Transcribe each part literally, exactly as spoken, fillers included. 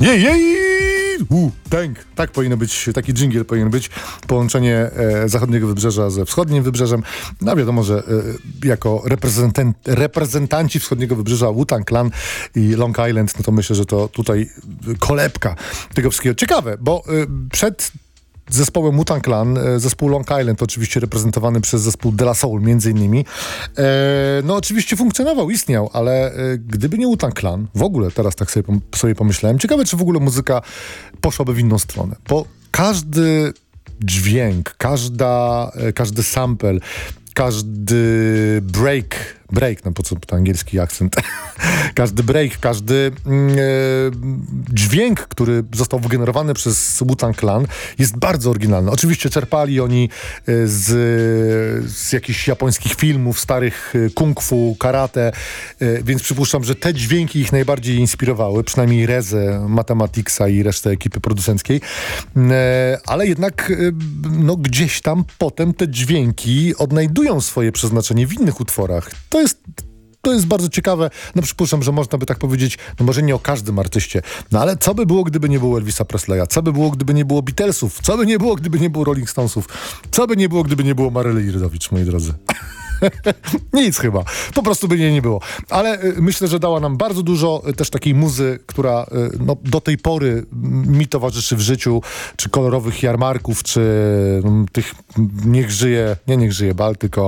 Jej, jej! U, tęk. Tak powinno być, taki dżingiel powinien być. Połączenie e, zachodniego wybrzeża ze wschodnim wybrzeżem. No wiadomo, że e, jako reprezentant, reprezentanci wschodniego wybrzeża Wu-Tang Clan i Long Island, no to myślę, że to tutaj kolebka tego wszystkiego. Ciekawe, bo e, przed zespołem Wu-Tang Clan, zespół Long Island, oczywiście reprezentowany przez zespół De La Soul między innymi, e, no oczywiście funkcjonował, istniał, ale e, gdyby nie Wu-Tang Clan, w ogóle teraz tak sobie, sobie pomyślałem, ciekawe, czy w ogóle muzyka poszłaby w inną stronę, bo każdy dźwięk, każda, e, każdy sample, każdy break, break, no po co to angielski akcent, każdy break, każdy mm, e, dźwięk, który został wygenerowany przez Wu-Tang Clan jest bardzo oryginalny. Oczywiście czerpali oni z, z jakichś japońskich filmów, starych kung fu, karate, e, więc przypuszczam, że te dźwięki ich najbardziej inspirowały, przynajmniej Rezę, Mathematicsa i resztę ekipy producenckiej, e, ale jednak e, no, gdzieś tam potem te dźwięki odnajdują swoje przeznaczenie w innych utworach. To jest, to jest bardzo ciekawe. No przypuszczam, że można by tak powiedzieć, no może nie o każdym artyście, no ale co by było, gdyby nie było Elvisa Presleya? Co by było, gdyby nie było Beatlesów? Co by nie było, gdyby nie było Rolling Stonesów? Co by nie było, gdyby nie było Maryli Iredowicz, moi drodzy? Nic chyba. Po prostu by jej nie było. Ale y, myślę, że dała nam bardzo dużo y, też takiej muzy, która y, no, do tej pory mi towarzyszy w życiu, czy kolorowych jarmarków, czy y, tych niech żyje, nie niech żyje bal, tylko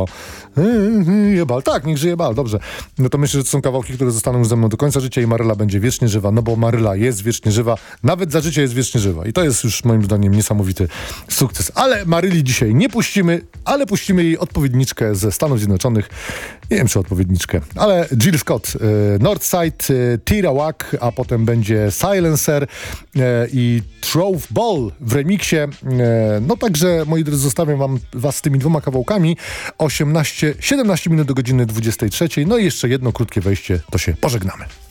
y, bal. Tak, niech żyje bal, dobrze. No to myślę, że to są kawałki, które zostaną ze mną do końca życia i Maryla będzie wiecznie żywa, no bo Maryla jest wiecznie żywa, nawet za życie jest wiecznie żywa. I to jest już moim zdaniem niesamowity sukces. Ale Maryli dzisiaj nie puścimy, ale puścimy jej odpowiedniczkę ze Stanów Zjednoczonych. Nie wiem, czy odpowiedniczkę, ale Jill Scott, y, Northside, y, Tira Wack, a potem będzie Silencer y, i Trove Ball w remiksie. Y, no także, moi drodzy, zostawiam wam, was z tymi dwoma kawałkami. osiemnaście, siedemnaście minut do godziny dwudziestej trzeciej. No i jeszcze jedno krótkie wejście, to się pożegnamy.